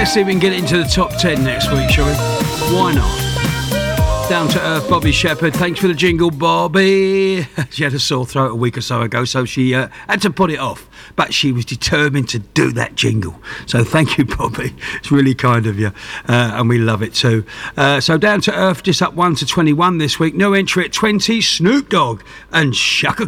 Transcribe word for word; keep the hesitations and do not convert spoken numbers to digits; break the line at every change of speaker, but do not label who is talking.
Let's see if we can get it into the top ten next week, shall we? Why not? Down to earth, Bobby Shepherd. Thanks for the jingle, Bobby. She had a sore throat a week or so ago, so she uh, had to put it off. But she was determined to do that jingle. So thank you, Bobby. It's really kind of you. Uh, and we love it too. Uh, so Down to Earth, just up one to twenty-one this week. No entry at twenty, Snoop Dogg and Shaka